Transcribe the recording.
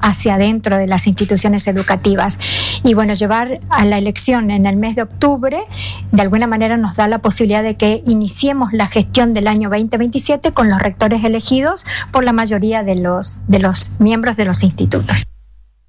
hacia adentro de las instituciones educativas. Y bueno, llevar a la elección en el mes de octubre, de alguna manera nos da la posibilidad de que iniciemos la gestión del año 2027 con los rectores elegidos por la mayoría de los miembros de los institutos.